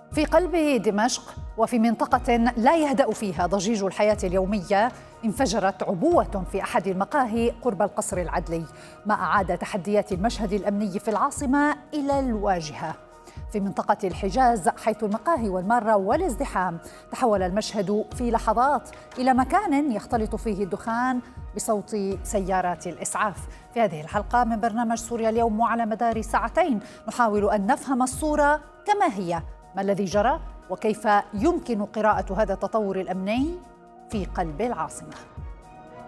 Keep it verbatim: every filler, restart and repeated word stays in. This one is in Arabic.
في قلب دمشق وفي منطقة لا يهدأ فيها ضجيج الحياة اليومية، انفجرت عبوة في أحد المقاهي قرب القصر العدلي، ما أعاد تحديات المشهد الأمني في العاصمة إلى الواجهة. في منطقة الحجاز حيث المقاهي والمارة والازدحام، تحول المشهد في لحظات إلى مكان يختلط فيه الدخان بصوت سيارات الإسعاف. في هذه الحلقة من برنامج سوريا اليوم، وعلى مدار ساعتين نحاول أن نفهم الصورة كما هي، ما الذي جرى وكيف يمكن قراءة هذا التطور الأمني في قلب العاصمة.